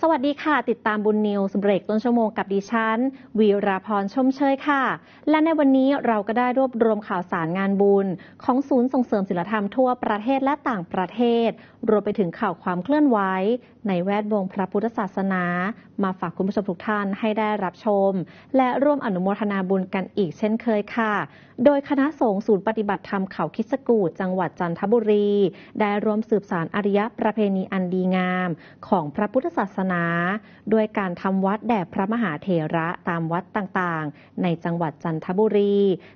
สวัสดีค่ะติดตามบุญนิวส์เบรกต้นชั่วโมงกับดิฉันวีราพรชมเชยค่ะและในวันนี้เราก็ได้รวบรวมข่าวสารงานบุญของศูนย์ส่งเสริมศิลธรรมทั่วประเทศและต่างประเทศรวมไปถึงข่าวความเคลื่อนไหวในแวดวงพระพุทธศาสนามาฝากคุณผู้ชมทุกท่านให้ได้รับชมและร่วมอนุโมทนาบุญกันอีกเช่นเคยค่ะโดยคณะสงฆ์ศูนย์ปฏิบัติธรรมเขาคิดกูฏจังหวัดจันทบุรีได้ร่วมสืบสานอารยประเพณีอันดีงามของพระพุทธศาสนาด้วยการทำวัดแด่พระมหาเถระตามวัดต่างๆในจังหวัดจันทบุรี